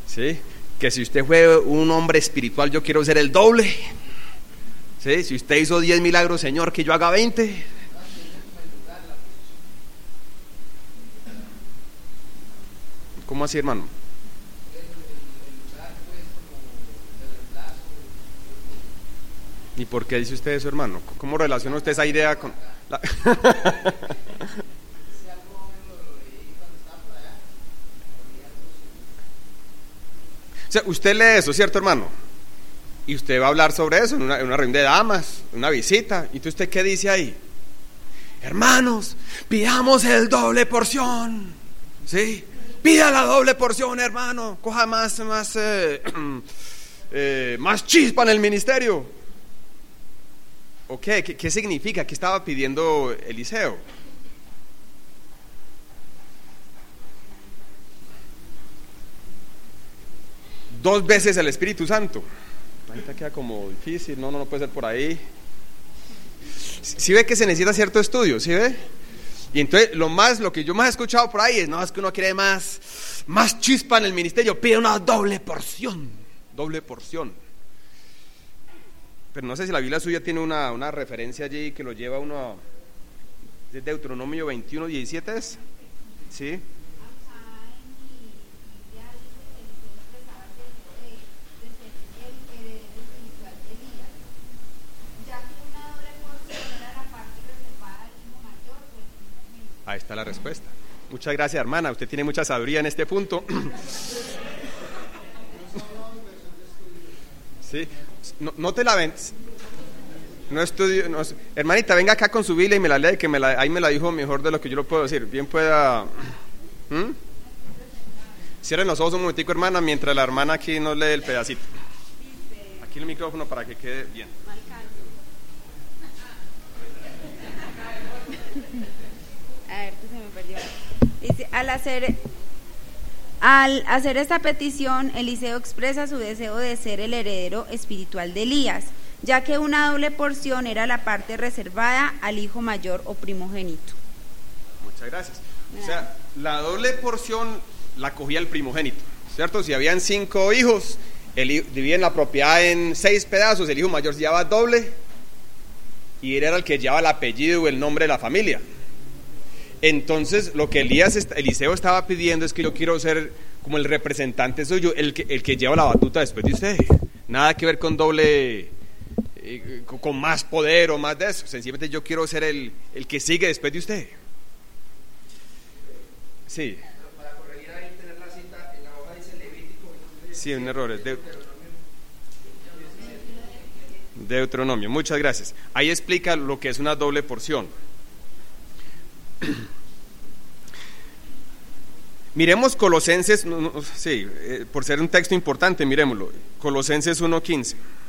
¿sí? Que si usted fue un hombre espiritual, yo quiero ser el doble, ¿sí? Si usted hizo 10 milagros, Señor, que yo haga 20. ¿Cómo así, hermano? ¿Y por qué dice usted eso, hermano? ¿Cómo relaciona usted esa idea con la... O sea, usted lee eso, ¿cierto, hermano? Y usted va a hablar sobre eso en una reunión de damas, una visita. ¿Y usted qué dice ahí? Hermanos, pidamos el doble porción, ¿sí? Pida la doble porción, hermano. Coja más chispa en el ministerio. ¿O qué? ¿Qué significa? ¿Qué estaba pidiendo Eliseo? Dos veces el Espíritu Santo. Ahorita queda como difícil, no puede ser por ahí. ¿Sí ve que se necesita cierto estudio? ¿Sí ve? Y entonces lo que yo más he escuchado por ahí es, no, es que uno quiere más chispa en el ministerio, pide una doble porción. Pero no sé si la Biblia suya tiene una referencia allí que lo lleva uno a Deuteronomio 21:17, ¿es? ¿Sí? Ahí está la respuesta. Muchas gracias, hermana. Usted tiene mucha sabiduría en este punto. Sí. No te la ven. No estudio. No, hermanita, venga acá con su Biblia y me la lee, que ahí me la dijo mejor de lo que yo lo puedo decir. Bien pueda. Cierren los ojos un momentico, hermana, mientras la hermana aquí nos lee el pedacito. Aquí el micrófono para que quede bien. A ver, se me perdió. Dice, al hacer esta petición, Eliseo expresa su deseo de ser el heredero espiritual de Elías, ya que una doble porción era la parte reservada al hijo mayor o primogénito. Muchas gracias. O sea, la doble porción la cogía el primogénito, ¿cierto? Si habían 5 hijos, dividían la propiedad en 6 pedazos, el hijo mayor se llevaba doble y era el que llevaba el apellido o el nombre de la familia. Entonces lo que Eliseo estaba pidiendo es que yo quiero ser como el representante suyo, el que lleva la batuta después de usted. Nada que ver con doble, con más poder o más de eso. Sencillamente yo quiero ser el que sigue después de usted. Sí. Para corregir ahí, tener la cita en la hoja dice Levítico. Sí, un error. Deuteronomio. Muchas gracias. Ahí explica lo que es una doble porción. Miremos Colosenses, por ser un texto importante, miremoslo. Colosenses 1:15.